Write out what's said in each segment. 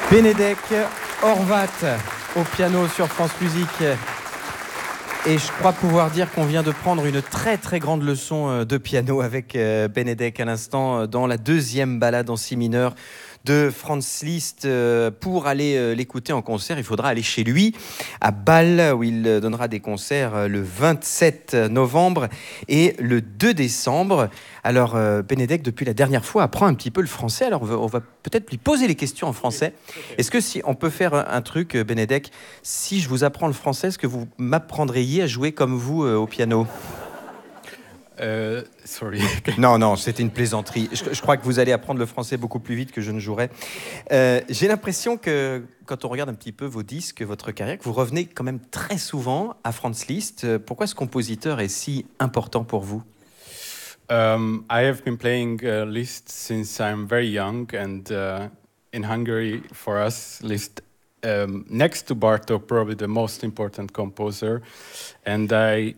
Benedek Horvat au piano sur France Musique. Et je crois pouvoir dire qu'on vient de prendre une très très grande leçon de piano avec Benedek à l'instant dans la deuxième balade en si mineur de Franz Liszt. Pour aller l'écouter en concert, il faudra aller chez lui à Bâle où il donnera des concerts le 27 novembre et le 2 décembre. Alors Benedek, depuis la dernière fois, apprend un petit peu le français. Alors on va peut-être lui poser les questions en français. Est-ce que si on peut faire un truc, Benedek, si je vous apprends le français, est-ce que vous m'apprendriez à jouer comme vous au piano ? Sorry. Non, c'était une plaisanterie. Je crois que vous allez apprendre le français beaucoup plus vite que je ne jouerai. J'ai l'impression que quand on regarde un petit peu vos disques, votre carrière, que vous revenez quand même très souvent à Franz Liszt. Pourquoi ce compositeur est si important pour vous ? I have been playing Liszt since I'm very young, and in Hungary, for us, Liszt, next to Bartók, probably the most important composer. And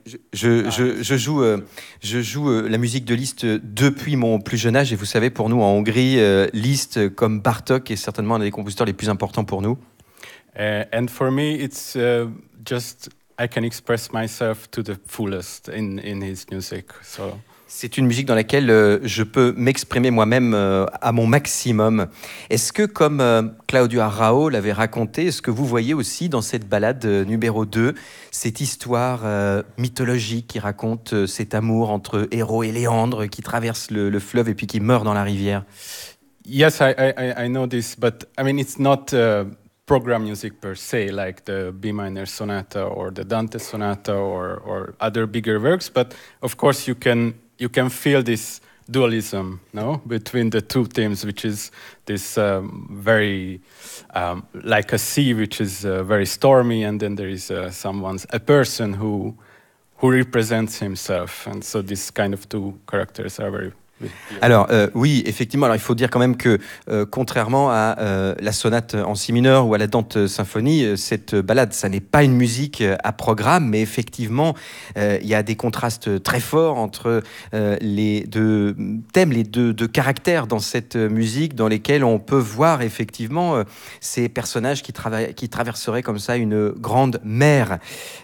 je joue la musique de Liszt depuis mon plus jeune âge, et vous savez, pour nous en Hongrie, Liszt comme Bartók est certainement un des compositeurs les plus importants pour nous. And for me, it's just I can express myself to the fullest in his music. So. C'est une musique dans laquelle je peux m'exprimer moi-même à mon maximum. Est-ce que, comme Claudio Arrau l'avait raconté, est-ce que vous voyez aussi dans cette balade numéro 2 cette histoire mythologique qui raconte cet amour entre Héros et Léandre qui traverse le fleuve et puis qui meurt dans la rivière ? Yes, I know this, but I mean it's not program music per se, like the B minor sonata or the Dante sonata or other bigger works, but of course you can feel this dualism, no, between the two themes, which is this very like a sea, which is very stormy, and then there is a person who represents himself, and so this kind of two characters are very. Alors oui, effectivement. Alors il faut dire quand même que contrairement à la sonate en si mineur ou à la Dante symphonie, cette balade, ça n'est pas une musique à programme, mais effectivement, il y a des contrastes très forts entre les deux thèmes, les deux caractères dans cette musique, dans lesquels on peut voir effectivement ces personnages qui traverseraient comme ça une grande mer.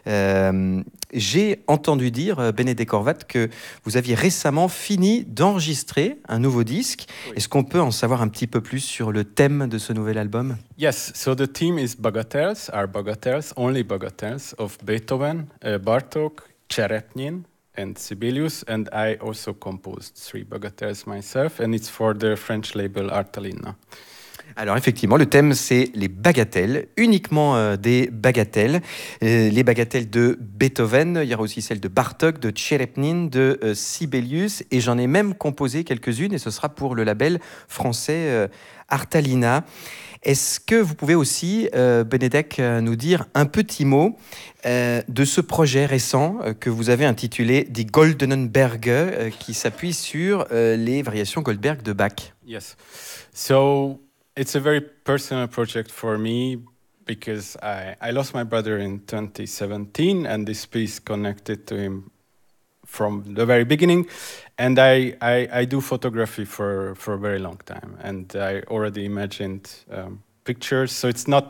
J'ai entendu dire, Benedek Horvat, que vous aviez récemment fini d'enregistrer un nouveau disque. Oui. Est-ce qu'on peut en savoir un petit peu plus sur le thème de ce nouvel album ? Yes, so the theme is bagatelles, only bagatelles of Beethoven, Bartók, Cserepnyin, and Sibelius, and I also composed 3 bagatelles myself, and it's for the French label Artalina. Alors effectivement, le thème, c'est les bagatelles, uniquement des bagatelles. Les bagatelles de Beethoven, il y aura aussi celles de Bartók, de Cserepnyin, de Sibelius, et j'en ai même composé quelques-unes, et ce sera pour le label français Artalina. Est-ce que vous pouvez aussi, Benedek, nous dire un petit mot de ce projet récent que vous avez intitulé Die Goldenen Berge, qui s'appuie sur les variations Goldberg de Bach ? Yes, so it's a very personal project for me because I lost my brother in 2017, and this piece connected to him from the very beginning. And I do photography for a very long time, and I already imagined pictures. So it's not.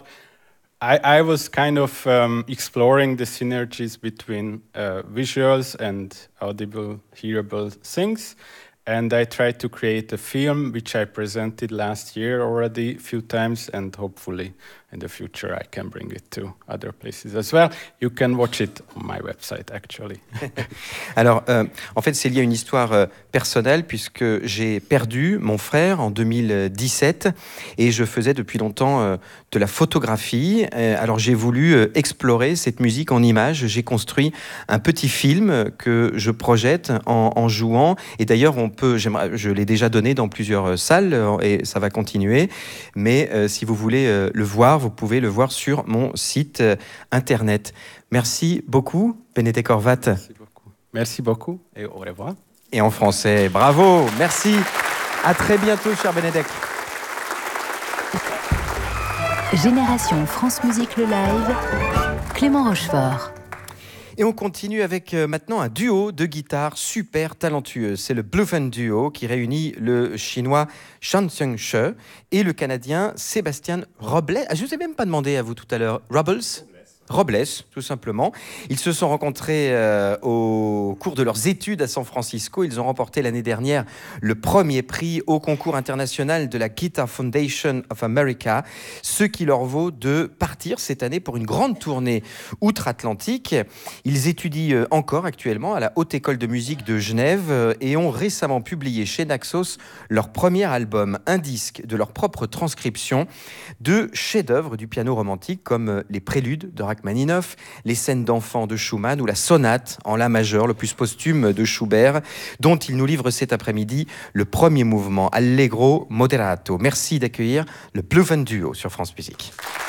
I was kind of exploring the synergies between visuals and audible, hearable things. And I tried to create a film which I presented last year already a few times, and hopefully in the future I can bring it to other places as well. You can watch it on my website actually. Alors, en fait, c'est lié à une histoire personnelle puisque j'ai perdu mon frère en 2017 et je faisais depuis longtemps de la photographie. Alors, j'ai voulu explorer cette musique en images. J'ai construit un petit film que je projette en jouant. Et d'ailleurs, je l'ai déjà donné dans plusieurs salles et ça va continuer. Mais si vous voulez le voir, vous pouvez le voir sur mon site internet. Merci beaucoup, Benedek Horvat. Merci beaucoup et au revoir. Et en français, bravo, merci. À très bientôt, cher Benedek. Génération France Musique le live, Clément Rochefort. Et on continue avec maintenant un duo de guitare super talentueux. C'est le Bluffen Duo qui réunit le chinois Shan Seung-she et le canadien Sébastien Robles. Ah, je ne vous ai même pas demandé à vous tout à l'heure. Robles, tout simplement. Ils se sont rencontrés au cours de leurs études à San Francisco. Ils ont remporté l'année dernière le premier prix au concours international de la Guitar Foundation of America, ce qui leur vaut de partir cette année pour une grande tournée outre-Atlantique. Ils étudient encore actuellement à la Haute École de musique de Genève et ont récemment publié chez Naxos leur premier album, un disque de leur propre transcription de chefs-d'œuvre du piano romantique comme les préludes de Rachmaninoff, les scènes d'enfants de Schumann ou la sonate en la majeure, le plus posthume de Schubert, dont il nous livre cet après-midi le premier mouvement Allegro Moderato. Merci d'accueillir le Bluffen Duo sur France Musique.